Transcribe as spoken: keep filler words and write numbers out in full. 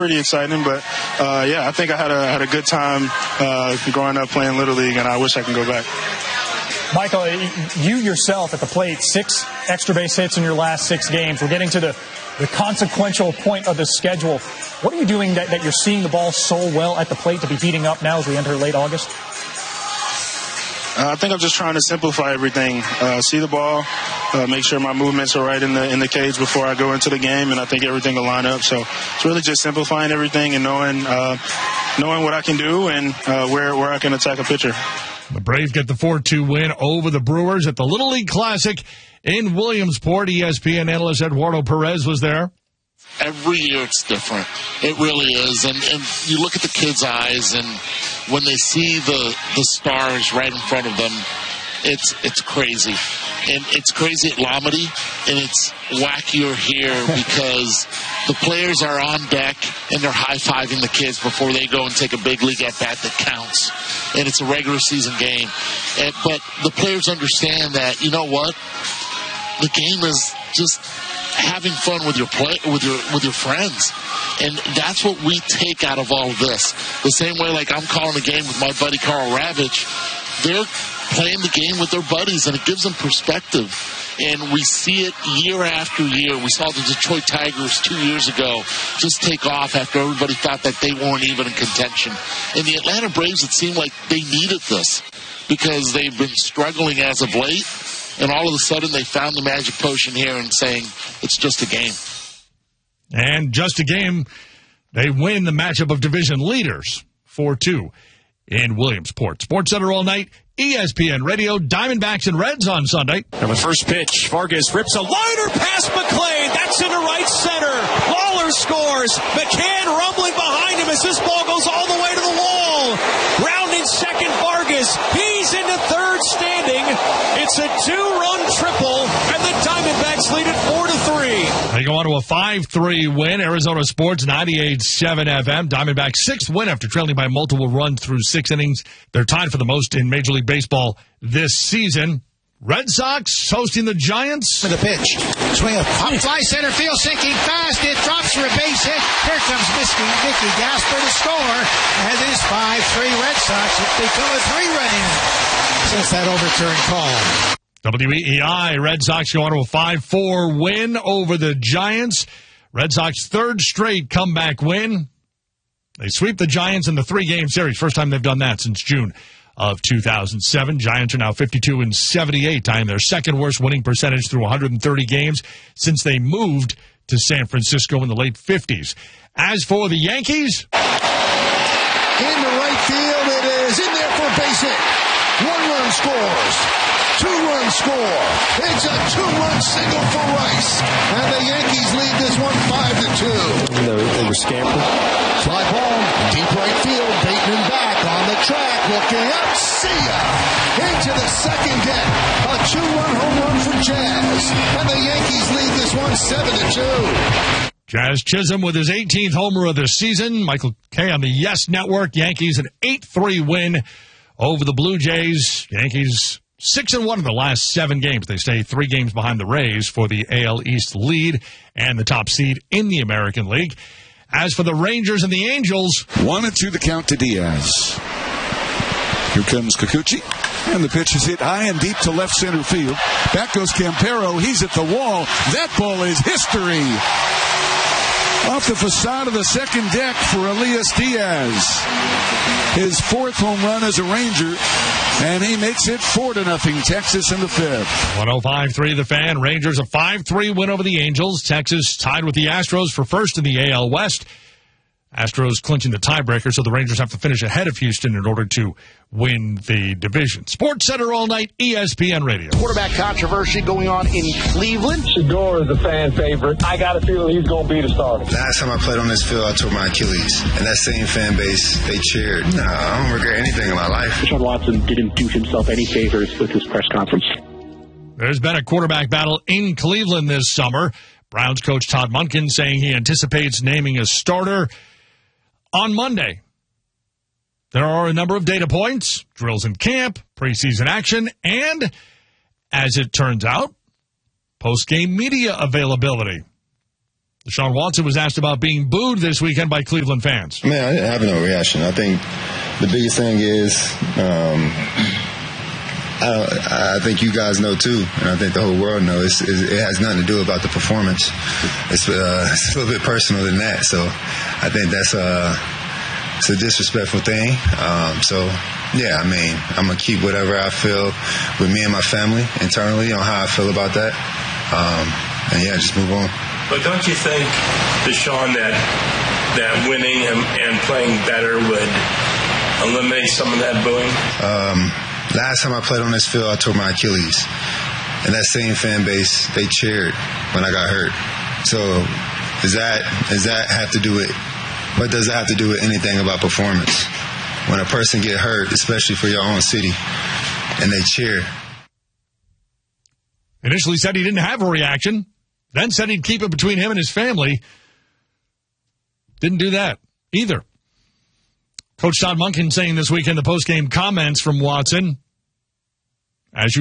Pretty exciting, but uh, yeah, I think I had a had a good time uh, growing up playing Little League, and I wish I could go back. Michael, you yourself at the plate, six extra base hits in your last six games. We're getting to the, the consequential point of the schedule. What are you doing that, that you're seeing the ball so well at the plate to be heating up now as we enter late August? Uh, I think I'm just trying to simplify everything. Uh, see the ball, uh, make sure my movements are right in the in the cage before I go into the game, and I think everything will line up. So it's really just simplifying everything and knowing uh, knowing what I can do and uh, where where I can attack a pitcher. The Braves get the four two win over the Brewers at the Little League Classic in Williamsport. E S P N analyst Eduardo Perez was there. Every year it's different. It really is. And, and you look at the kids' eyes, and when they see the, the stars right in front of them, it's it's crazy. And it's crazy at Lamade, and it's wackier here because the players are on deck, and they're high-fiving the kids before they go and take a big league at-bat that counts. And it's a regular season game. And, but the players understand that, you know what? The game is just having fun with your play with your with your friends, and that's what we take out of all of this. The same way, like I'm calling a game with my buddy Carl Ravitch, they're playing the game with their buddies, and it gives them perspective. And we see it year after year. We saw the Detroit Tigers two years ago just take off after everybody thought that they weren't even in contention. And the Atlanta Braves, it seemed like they needed this because they've been struggling as of late. And all of a sudden, they found the magic potion here and saying, it's just a game. And just a game, they win the matchup of division leaders, four two in Williamsport. Sports Center all night, E S P N Radio, Diamondbacks and Reds on Sunday. And the first pitch, Vargas rips a liner past McClain. That's into right center. Lawler scores. McCann rumbling behind him as this ball goes all the way to the wall. Rounding second, Vargas. He's into third standing. It's a two-run triple, and the Diamondbacks lead it four to three. They go on to a five three win. Arizona Sports ninety-eight point seven F M. Diamondbacks sixth win after trailing by multiple runs through six innings. They're tied for the most in Major League Baseball this season. Red Sox hosting the Giants. For the pitch. Swing a pop fly center field, sinking fast. It drops for a base hit. Here comes Mickey, Mickey Gasper to score. And it is five three Red Sox. It's become a three-run inning since that overturned call. W E E I, Red Sox go on to a five four win over the Giants. Red Sox third straight comeback win. They sweep the Giants in the three-game series. First time they've done that since June of two thousand seven. Giants are now fifty-two and seventy-eight, tying their second worst winning percentage through one hundred thirty games since they moved to San Francisco in the late fifties. As for the Yankees, in the right field, it is in there for a base hit. One run scores. Two-run score. It's a two-run single for Rice. And the Yankees lead this one five to two. They were, they were scampered. Fly ball, deep right field. Bateman back on the track. Looking up. See ya. Into the second deck. A two-run home run for Jazz. And the Yankees lead this one seven to two. Jazz Chisholm with his eighteenth homer of the season. Michael Kay on the Yes Network. Yankees an eight three win over the Blue Jays. Yankees Six and one in the last seven games. They stay three games behind the Rays for the A L East lead and the top seed in the American League. As for the Rangers and the Angels, one and two the count to Diaz. Here comes Kikuchi, and the pitch is hit high and deep to left center field. Back goes Campero. He's at the wall. That ball is history. Off the facade of the second deck for Elias Diaz. His fourth home run as a Ranger, and he makes it four to nothing Texas in the fifth. one oh five point three The Fan. Rangers a five three win over the Angels. Texas tied with the Astros for first in the A L West. Astros clinching the tiebreaker, so the Rangers have to finish ahead of Houston in order to win the division. Sports Center all night, E S P N Radio. Quarterback controversy going on in Cleveland. Shedeur is a fan favorite. I got a feeling he's going to be the starter. Last time I played on this field, I tore my Achilles. And that same fan base, they cheered. No, I don't regret anything in my life. Deshaun Watson didn't do himself any favors with his press conference. There's been a quarterback battle in Cleveland this summer. Browns coach Todd Monken saying he anticipates naming a starter on Monday. There are a number of data points, drills in camp, preseason action, and, as it turns out, post-game media availability. Deshaun Watson was asked about being booed this weekend by Cleveland fans. Man, I didn't have no reaction. I think the biggest thing is, um, I, I think you guys know too, and I think the whole world knows, it's, it's, it has nothing to do about the performance. It's, uh, it's a little bit personal than that. So I think that's a, it's a disrespectful thing. Um, so, yeah, I mean, I'm going to keep whatever I feel with me and my family internally on how I feel about that. Um, and, yeah, just move on. But don't you think, Deshaun, that that winning and, and playing better would eliminate some of that booing? Um, last time I played on this field, I tore my Achilles. And that same fan base, they cheered when I got hurt. So does that does that have to do with, what does that have to do with anything about performance? When a person get hurt, especially for your own city, and they cheer. Initially said he didn't have a reaction. Then said he'd keep it between him and his family. Didn't do that either. Coach Todd Monken saying this week in the postgame comments from Watson, as you